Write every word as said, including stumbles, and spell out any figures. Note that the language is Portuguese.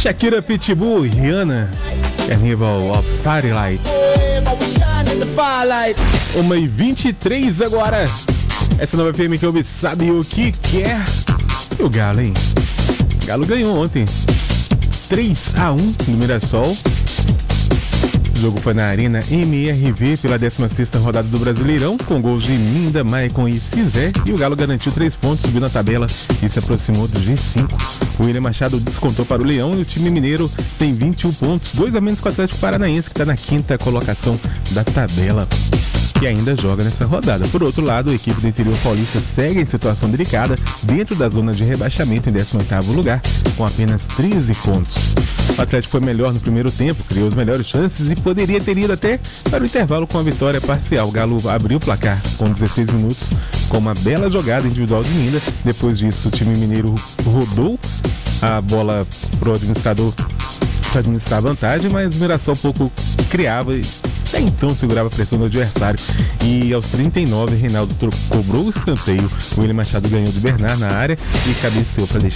Shakira, Pitbull, Rihanna, Carnival of Firelight. uma e vinte e três agora. Essa nova F M que ouve sabe o que quer. E o Galo, hein? O Galo ganhou ontem. três a um no Mirassol. O jogo foi na Arena M R V pela décima sexta rodada do Brasileirão, com gols de Minda, Maicon e Cizé, e o Galo garantiu três pontos, subiu na tabela e se aproximou do G cinco. O William Machado descontou para o Leão e o time mineiro tem vinte e um pontos, dois a menos que o Atlético Paranaense, que está na quinta colocação da tabela, que ainda joga nessa rodada. Por outro lado, a equipe do interior paulista segue em situação delicada dentro da zona de rebaixamento em décimo oitavo lugar, com apenas treze pontos. O Atlético foi melhor no primeiro tempo, criou as melhores chances e poderia ter ido até para o intervalo com a vitória parcial. O Galo abriu o placar com dezesseis minutos com uma bela jogada individual de Minda. Depois disso, o time mineiro rodou a bola para o administrador para administrar a vantagem, mas o Mirassol pouco criava e até então segurava a pressão do adversário. E aos trinta e nove, Reinaldo cobrou o escanteio. O William Machado ganhou de Bernard na área e cabeceou para deixar